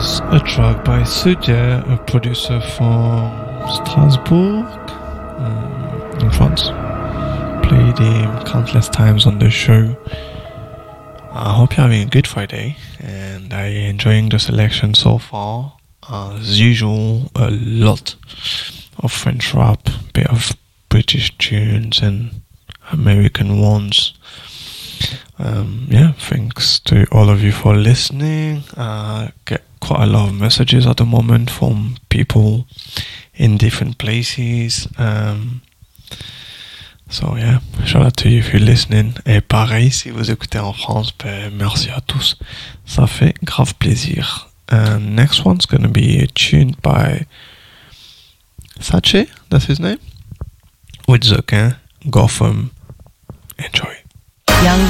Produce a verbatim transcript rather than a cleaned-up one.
was a track by Sudia, a producer from Strasbourg, um, in France. Played him countless times on the show. I hope you're having a good Friday and are enjoying the selection so far. Uh, as usual, a lot of French rap, bit of British tunes and American ones. Um, yeah, thanks to all of you for listening. I uh, get quite a lot of messages at the moment from people in different places. Um, so yeah, shout out to you if you're listening. Et pareil, si vous écoutez en France, ben, merci à tous. Ça fait grave plaisir. And next one's gonna be tuned by Sache, that's his name, with Zokin, Gotham. Enjoy. Young